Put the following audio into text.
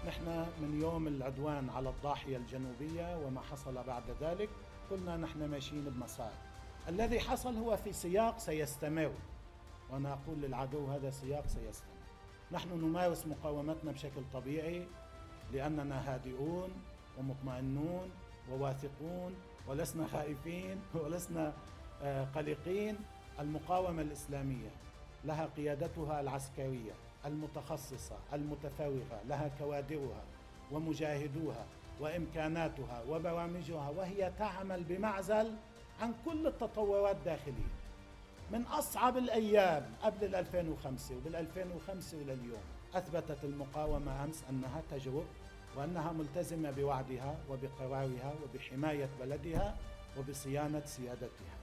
نحن من يوم العدوان على الضاحية الجنوبية وما حصل بعد ذلك كنا نحن ماشيين بمصاعب. الذي حصل هو في سياق سيستمر، وأنا أقول للعدو هذا سياق سيستمر. نحن نمارس مقاومتنا بشكل طبيعي لأننا هادئون ومطمئنون وواثقون ولسنا خائفين ولسنا قلقين. المقاومة الإسلامية لها قيادتها العسكرية المتخصصة المتفرغة، لها كوادرها ومجاهدوها وإمكاناتها وبرامجها، وهي تعمل بمعزل عن كل التطورات الداخلية من أصعب الأيام قبل 2005 وبال2005 ولليوم. أثبتت المقاومة أمس أنها تجرؤ وأنها ملتزمة بوعدها وبقرارها وبحماية بلدها وبصيانة سيادتها.